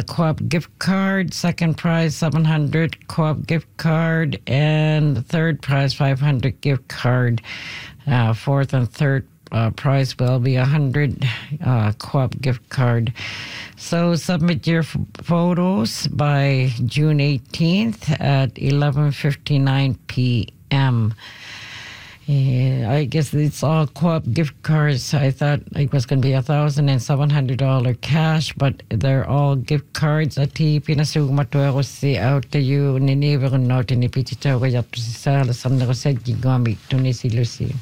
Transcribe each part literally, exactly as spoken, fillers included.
uh, Co-op gift card. Second prize, seven hundred Co-op gift card. And the third prize, five hundred gift card. Uh, fourth and third uh, prize will be one hundred uh, Co-op gift card. So submit your f- photos by June eighteenth at eleven fifty-nine p.m. Uh, I guess it's all Co-op gift cards. I thought it was going to be one thousand dollars and seven hundred dollars cash, but they're all gift cards. Ati pinasumat ko si out to you ni never not ni pitita ko yap si sala sa na ko sa gigami to ni si Lucy.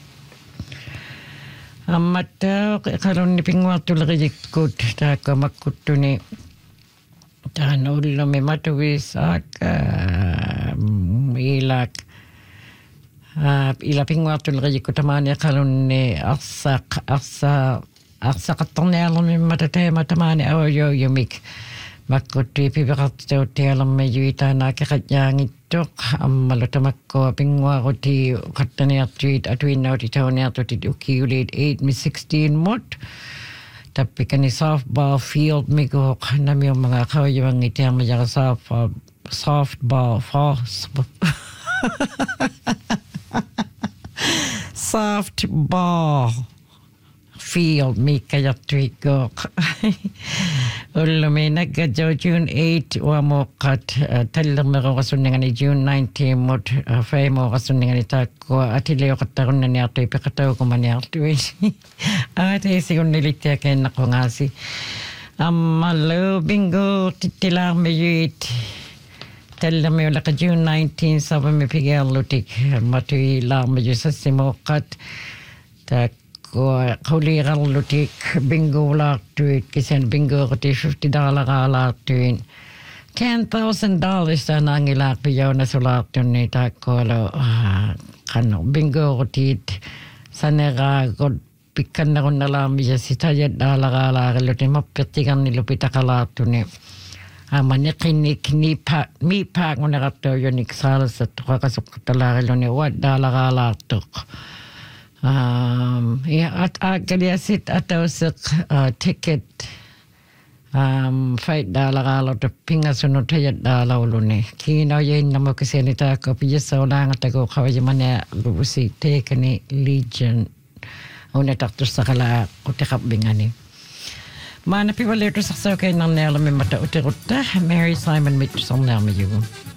Amata karon ni pingwa to lagi kut ta ka makut to ni ta no lo me matuwis aka ilak. Uh, ila pingwatul gaji ko tamani kalon ni aksa aksa aksa katonelo mi matate matamani ayo yumik makuti pibirat to telam me yuita na kakanyang itok amalotamakko pingwa ko ti katani atwit atwin na ti tawni ato ti ukiulit eight mi sixteen mot tapi kani softball field mi ko kanami yung mga kawayang itiyang mga soft uh, softball false softball field mi kaya trigo ulumi nagjo June eighth wa mo kat talang mo kasunningan ni June nineteenth mo fay mo kasunningan ni tako atileo kataron na niya to ipakataw ko man niya to ate sigon nilikya kay nako ngasi amalo bingo titilang mayit Tella me la June nineteenth sabi me pigel lutik matui la me sa simokat ta ko kauliral lutik bingo la tuit kisen bingo kati fifty dollars ala tuin ten thousand dollars ta nangilak piyaw na sulak tun ni ta ko lo kano bingo kati sanera ko pikan na ko nalam ya sitayat dollars ala lutik mapetikan ni lupita kala tun ni amanya kini kini pak mi pak ngona kato yonik sala sa tuka kasuk talari lo ni wat dalara la tuk um ya at agalia sit ataw sa uh, ticket um fight dalara lo to pinga suno tayat dalaw lo ni kino yin namo kasi nita ko piya sa ulang at ako kaway mana lubusi te kani Legion una takto sa kala kutikap bingani Mana piwaleto sa sa kay nang nela mi mata utirutta Mary Simon mit som nærme jugo.